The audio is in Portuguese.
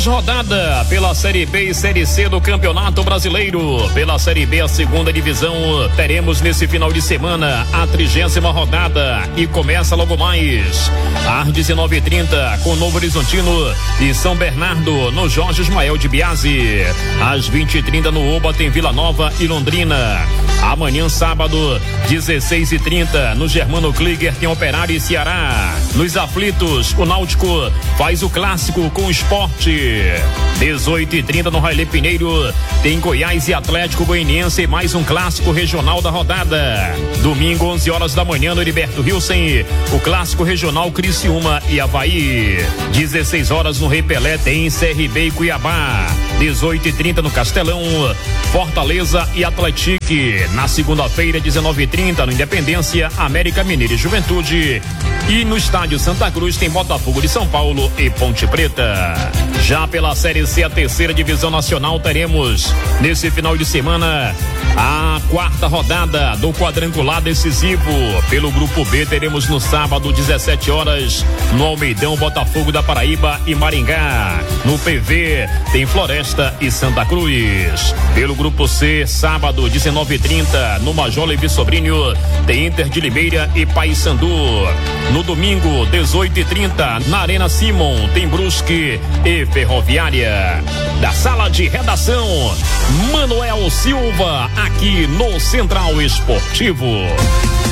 rodada pela Série B e Série C do Campeonato Brasileiro. Pela Série B, a segunda divisão, teremos nesse final de semana a 30ª rodada e começa logo mais às 19h30 com Novo Horizontino e São Bernardo no Jorge Ismael de Biasi. Às 20h30 no Oba tem Vila Nova e Londrina. Amanhã, sábado, 16h30 no Germano Krieger tem Operário e Ceará. Nos aflitos, o Náutico faz o clássico com o Sport. 18h30 no Railê Pinheiro tem Goiás e Atlético Goianiense, mais um clássico regional da rodada. Domingo, 11h da manhã no Heriberto Hilsen, o clássico regional Criciúma e Avaí. 16h no Rei Pelé tem CRB e Cuiabá. 18h30 no Castelão, Fortaleza e Atlético. Na segunda-feira, 19h30 no Independência, América Mineiro e Juventude. E no estádio Santa Cruz tem Botafogo de São Paulo e Ponte Preta. Já pela Série C, a terceira divisão nacional, teremos nesse final de semana a quarta rodada do quadrangular decisivo. Pelo grupo B, teremos no sábado, 17h, no Almeidão, Botafogo da Paraíba e Maringá. No PV tem Floresta e Santa Cruz. Pelo grupo C, sábado, 19h30, no Major Levi Sobrinho tem Inter de Limeira e Paysandu. No domingo, 18h30, na Arena Simon tem Brusque e Ferroviária. Da sala de redação, Manuel Silva, aqui no Central Esportivo.